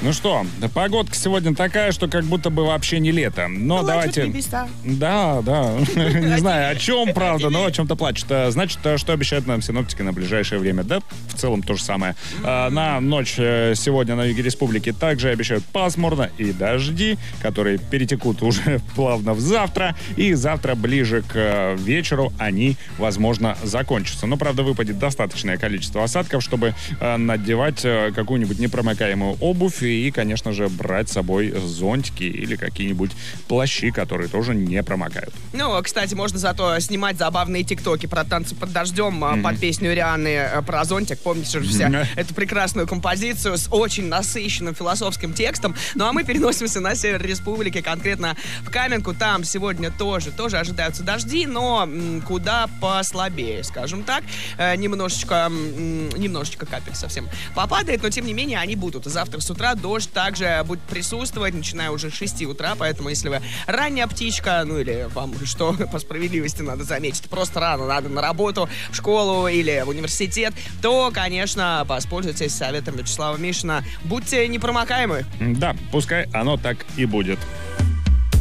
Ну что, погодка сегодня такая, что как будто бы вообще не лето. Но давайте... Да. Не знаю, о чем, правда, но о чем-то плачут. Значит, что обещают нам синоптики на ближайшее время? Да, в целом то же самое. На ночь сегодня на юге республики также обещают пасмурно и дожди, которые перетекут уже плавно в завтра. И завтра ближе к вечеру они, возможно, закончатся. Но, правда, выпадет достаточное количество осадков, чтобы надевать какую-нибудь непромокаемую обувь и, конечно же, брать с собой зонтики или какие-нибудь плащи, которые тоже не промокают. Ну, кстати, можно зато снимать забавные тиктоки про танцы под дождем, под песню Рианы про зонтик. Помните же все эту прекрасную композицию с очень насыщенным философским текстом. Ну, а мы переносимся на север республики, конкретно в Каменку. Там сегодня тоже ожидаются дожди, но куда послабее, скажем так. Немножечко капель совсем попадает, но тем не менее они будут. Завтра с утра дождь также будет присутствовать, начиная уже с 6 утра, поэтому если вы ранняя птичка, ну или вам что по справедливости надо заметить, просто рано надо на работу, в школу или в университет, то, конечно, воспользуйтесь советом Вячеслава Мишина. Будьте непромокаемы. Да, пускай оно так и будет.